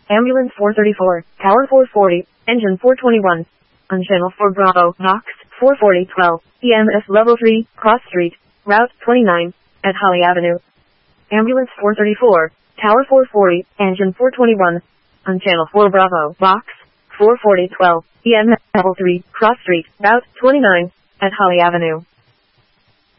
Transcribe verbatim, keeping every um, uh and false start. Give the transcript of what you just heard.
Ambulance four thirty-four, Tower four forty, Engine four twenty-one. On Channel four Bravo, Vox, four forty twelve, E M S Level three, Cross Street, Route twenty-nine, at Holly Avenue. Ambulance four thirty-four, Tower four forty, Engine four twenty-one. On Channel four Bravo, Vox, four forty twelve, E M S Level three, Cross Street, Route twenty-nine, at Holly Avenue.